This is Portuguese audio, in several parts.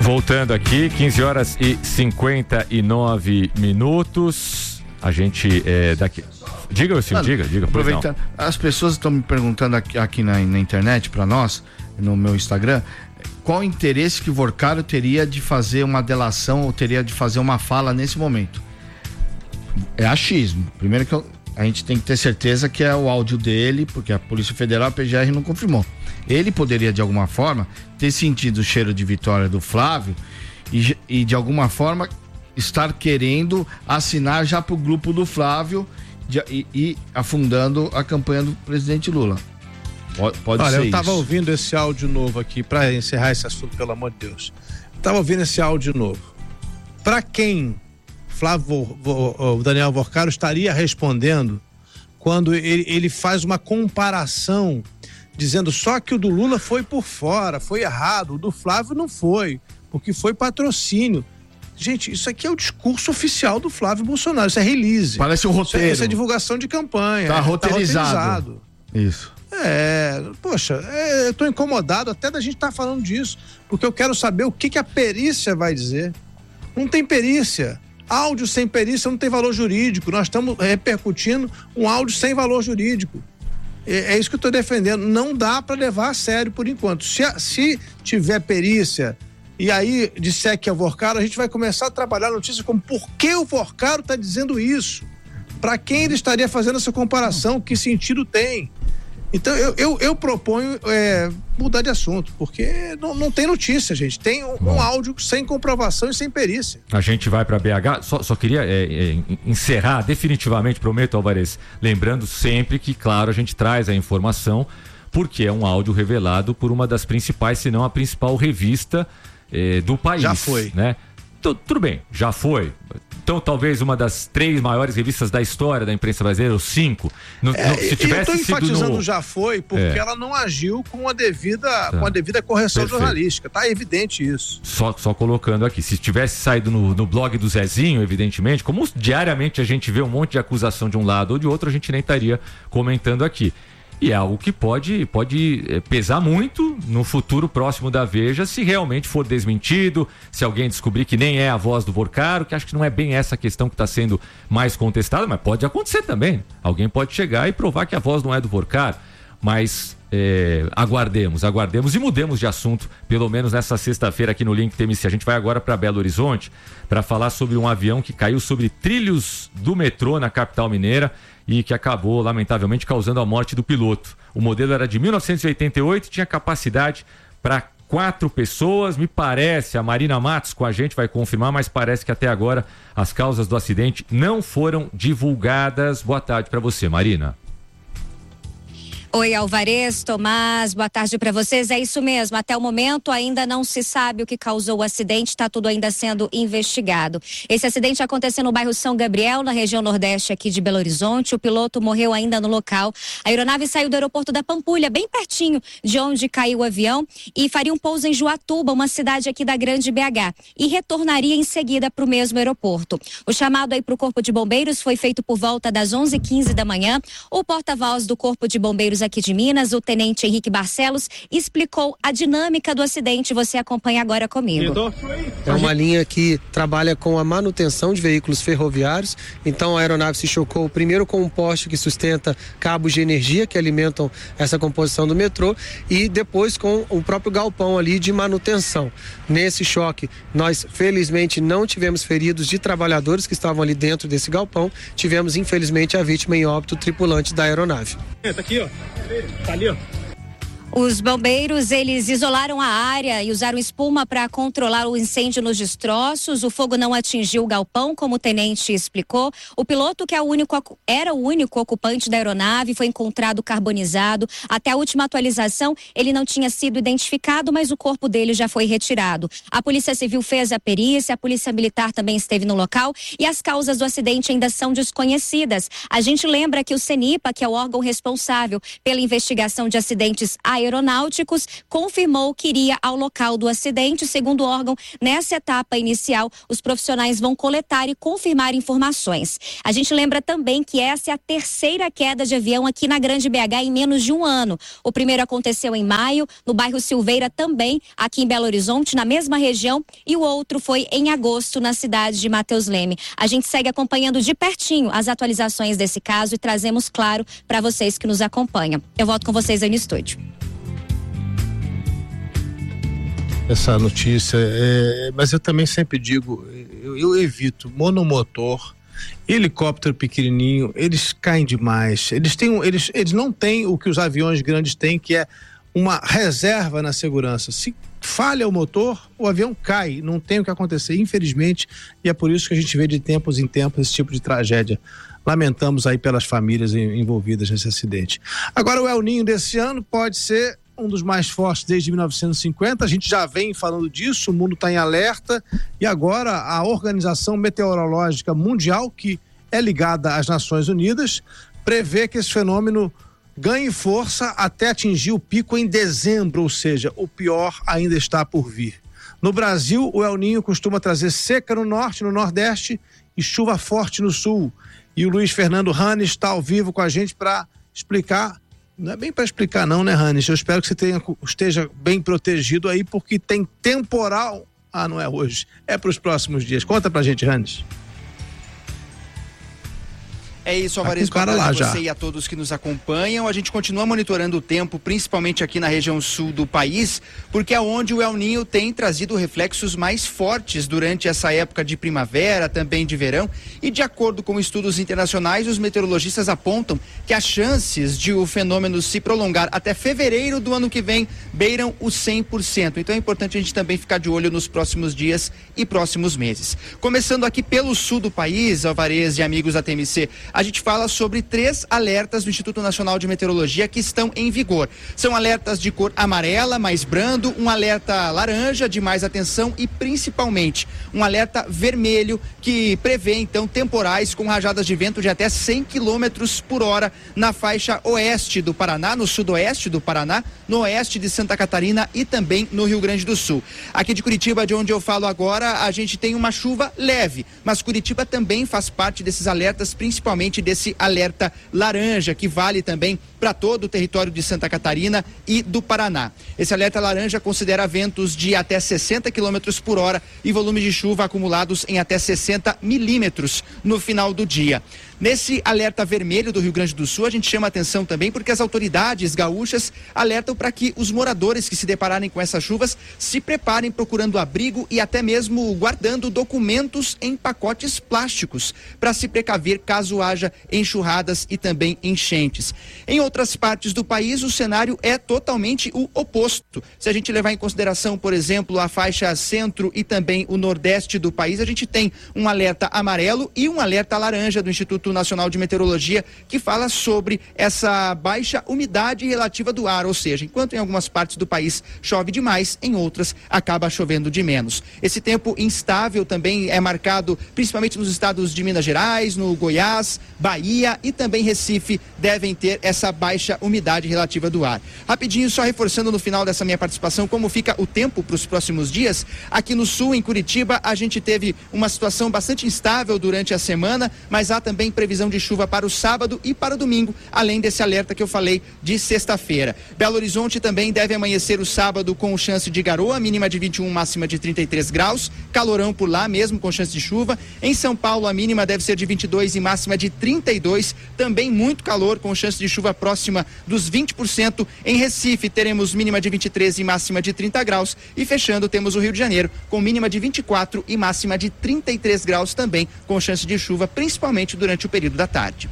Voltando aqui, 15 horas e 59 minutos. A gente daqui. Diga, senhor, diga. Aproveitando, as pessoas estão me perguntando aqui na internet, para nós, no meu Instagram, qual o interesse que o Vorcaro teria de fazer uma delação ou teria de fazer uma fala nesse momento. É achismo. Primeiro que a gente tem que ter certeza que é o áudio dele, porque a Polícia Federal, a PGR, não confirmou. Ele poderia, de alguma forma, ter sentido o cheiro de vitória do Flávio e de alguma forma, estar querendo assinar já pro grupo do Flávio e afundando a campanha do presidente Lula. Pode ser. Olha, eu tava ouvindo esse áudio novo aqui, para encerrar esse assunto, pelo amor de Deus. Tava ouvindo esse áudio novo. Para quem o Daniel Vorcaro estaria respondendo quando ele faz uma comparação dizendo só que o do Lula foi por fora, foi errado, o do Flávio não foi, porque foi patrocínio. Gente, isso aqui é o discurso oficial do Flávio Bolsonaro, isso é release. Parece um roteiro. Isso é divulgação de campanha. Tá roteirizado. Isso. Poxa, eu tô incomodado até da gente estar falando disso, porque eu quero saber o que a perícia vai dizer. Não tem perícia. Áudio sem perícia não tem valor jurídico. Nós estamos repercutindo um áudio sem valor jurídico. É isso que eu estou defendendo. Não dá para levar a sério por enquanto. Se tiver perícia e aí disser que é o Vorcaro, a gente vai começar a trabalhar a notícia como por que o Vorcaro está dizendo isso? Para quem ele estaria fazendo essa comparação? Que sentido tem? Então eu proponho mudar de assunto, porque não tem notícia, gente. Tem um áudio sem comprovação e sem perícia. A gente vai para BH, só queria encerrar definitivamente, prometo, Alvarez, lembrando sempre que, claro, a gente traz a informação, porque é um áudio revelado por uma das principais, se não a principal revista do país. Já foi. Né? Tudo bem, já foi. Então, talvez uma das 3 maiores revistas da história da imprensa brasileira, ou 5. Se tivesse eu estou enfatizando já foi, porque ela não agiu com a devida correção jornalística. Tá evidente isso. Só colocando aqui, se tivesse saído no blog do Zezinho, evidentemente, como diariamente a gente vê um monte de acusação de um lado ou de outro, a gente nem estaria comentando aqui. E é algo que pode pesar muito no futuro próximo da Veja, se realmente for desmentido, se alguém descobrir que nem é a voz do Vorcaro, que acho que não é bem essa questão que está sendo mais contestada, mas pode acontecer também. Alguém pode chegar e provar que a voz não é do Vorcaro, mas aguardemos e mudemos de assunto, pelo menos nessa sexta-feira aqui no Link TMC. A gente vai agora para Belo Horizonte para falar sobre um avião que caiu sobre trilhos do metrô na capital mineira e que acabou, lamentavelmente, causando a morte do piloto. O modelo era de 1988, tinha capacidade para 4 pessoas, me parece, a Marina Matos com a gente vai confirmar, mas parece que até agora as causas do acidente não foram divulgadas. Boa tarde para você, Marina. Oi, Alvarez, Tomás, boa tarde para vocês. É isso mesmo, até o momento ainda não se sabe o que causou o acidente, está tudo ainda sendo investigado. Esse acidente aconteceu no bairro São Gabriel, na região nordeste aqui de Belo Horizonte. O piloto morreu ainda no local. A aeronave saiu do aeroporto da Pampulha, bem pertinho de onde caiu o avião, e faria um pouso em Juatuba, uma cidade aqui da Grande BH, e retornaria em seguida para o mesmo aeroporto. O chamado aí para o Corpo de Bombeiros foi feito por volta das 11h15 da manhã. O porta-voz do Corpo de Bombeiros aqui de Minas, o tenente Henrique Barcelos, explicou a dinâmica do acidente. Você acompanha agora comigo. É uma linha que trabalha com a manutenção de veículos ferroviários, então a aeronave se chocou primeiro com um poste que sustenta cabos de energia que alimentam essa composição do metrô e depois com o próprio galpão ali de manutenção. Nesse choque, nós felizmente não tivemos feridos de trabalhadores que estavam ali dentro desse galpão, tivemos infelizmente a vítima em óbito, tripulante da aeronave. Tá aqui, ó. Tá ali, ó. Os bombeiros, eles isolaram a área e usaram espuma para controlar o incêndio nos destroços. O fogo não atingiu o galpão, como o tenente explicou. O piloto, que era o único ocupante da aeronave, foi encontrado carbonizado. Até a última atualização, ele não tinha sido identificado, mas o corpo dele já foi retirado. A Polícia Civil fez a perícia, a Polícia Militar também esteve no local e as causas do acidente ainda são desconhecidas. A gente lembra que o CENIPA, que é o órgão responsável pela investigação de acidentes aéreos, Aeronáuticos confirmou que iria ao local do acidente. Segundo o órgão, nessa etapa inicial, os profissionais vão coletar e confirmar informações. A gente lembra também que essa é a terceira queda de avião aqui na Grande BH em menos de um ano. O primeiro aconteceu em maio, no bairro Silveira também, aqui em Belo Horizonte, na mesma região, e o outro foi em agosto, na cidade de Matheus Leme. A gente segue acompanhando de pertinho as atualizações desse caso e trazemos, claro, para vocês que nos acompanham. Eu volto com vocês aí no estúdio. Essa notícia, mas eu também sempre digo, eu evito monomotor, helicóptero pequenininho, eles caem demais. Eles não têm o que os aviões grandes têm, que é uma reserva na segurança. Se falha o motor, o avião cai, não tem o que acontecer, infelizmente, e é por isso que a gente vê de tempos em tempos esse tipo de tragédia. Lamentamos aí pelas famílias envolvidas nesse acidente. Agora, o El Niño desse ano pode ser um dos mais fortes desde 1950, a gente já vem falando disso, o mundo está em alerta, e agora a Organização Meteorológica Mundial, que é ligada às Nações Unidas, prevê que esse fenômeno ganhe força até atingir o pico em dezembro, ou seja, o pior ainda está por vir. No Brasil, o El Niño costuma trazer seca no norte, no nordeste e chuva forte no sul. E o Luiz Fernando Hannes está ao vivo com a gente para explicar. Não é bem para explicar não, né, Hannes? Eu espero que você esteja bem protegido aí, porque tem temporal. Ah, não é hoje, é para os próximos dias. Conta pra gente, Hannes. É isso, Alvarez, boa tarde a você e a todos que nos acompanham. A gente continua monitorando o tempo, principalmente aqui na região sul do país, porque é onde o El Niño tem trazido reflexos mais fortes durante essa época de primavera, também de verão. E de acordo com estudos internacionais, os meteorologistas apontam que as chances de o fenômeno se prolongar até fevereiro do ano que vem beiram os 100%. Então é importante a gente também ficar de olho nos próximos dias e próximos meses. Começando aqui pelo sul do país, Alvarez e amigos da TMC, a gente fala sobre 3 alertas do Instituto Nacional de Meteorologia que estão em vigor. São alertas de cor amarela, mais brando, um alerta laranja, de mais atenção, e principalmente um alerta vermelho, que prevê então temporais com rajadas de vento de até 100 km por hora na faixa oeste do Paraná, no sudoeste do Paraná, no oeste de Santa Catarina e também no Rio Grande do Sul. Aqui de Curitiba, de onde eu falo agora, a gente tem uma chuva leve, mas Curitiba também faz parte desses alertas, principalmente desse alerta laranja, que vale também para todo o território de Santa Catarina e do Paraná. Esse alerta laranja considera ventos de até 60 km por hora e volumes de chuva acumulados em até 60 milímetros no final do dia. Nesse alerta vermelho do Rio Grande do Sul, a gente chama atenção também porque as autoridades gaúchas alertam para que os moradores que se depararem com essas chuvas se preparem procurando abrigo e até mesmo guardando documentos em pacotes plásticos para se precaver caso haja enxurradas e também enchentes. Em outras partes do país, o cenário é totalmente o oposto. Se a gente levar em consideração, por exemplo, a faixa centro e também o nordeste do país, a gente tem um alerta amarelo e um alerta laranja do Instituto Nacional de Meteorologia, que fala sobre essa baixa umidade relativa do ar, ou seja, enquanto em algumas partes do país chove demais, em outras acaba chovendo de menos. Esse tempo instável também é marcado principalmente nos estados de Minas Gerais, no Goiás, Bahia e também Recife devem ter essa baixa umidade relativa do ar. Rapidinho, só reforçando no final dessa minha participação como fica o tempo para os próximos dias. Aqui no sul, em Curitiba, a gente teve uma situação bastante instável durante a semana, mas há também previsão de chuva para o sábado e para o domingo, além desse alerta que eu falei de sexta-feira. Belo Horizonte também deve amanhecer o sábado com chance de garoa, mínima de 21, máxima de 33 graus, calorão por lá mesmo com chance de chuva. Em São Paulo a mínima deve ser de 22 e máxima de 32, também muito calor com chance de chuva próxima dos 20%. Em Recife teremos mínima de 23 e máxima de 30 graus e fechando temos o Rio de Janeiro com mínima de 24 e máxima de 33 graus também com chance de chuva, principalmente durante o período da tarde.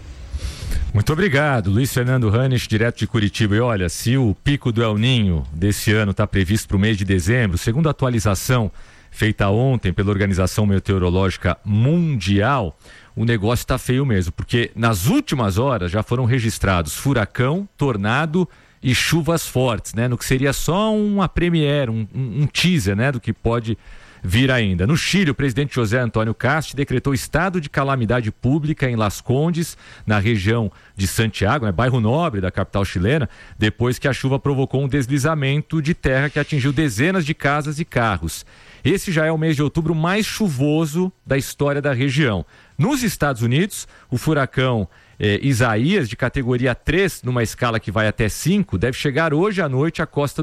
Muito obrigado, Luiz Fernando Hannes, direto de Curitiba. E olha, se o pico do El Niño desse ano está previsto para o mês de dezembro, segundo a atualização feita ontem pela Organização Meteorológica Mundial, o negócio está feio mesmo, porque nas últimas horas já foram registrados furacão, tornado e chuvas fortes, né? No que seria só uma premiere, um teaser, né? Do que pode vir ainda. No Chile, o presidente José Antônio Cast decretou estado de calamidade pública em Las Condes, na região de Santiago, bairro nobre da capital chilena, depois que a chuva provocou um deslizamento de terra que atingiu dezenas de casas e carros. Esse já é o mês de outubro mais chuvoso da história da região. Nos Estados Unidos, o furacão Isaías, de categoria 3, numa escala que vai até 5, deve chegar hoje à noite à costa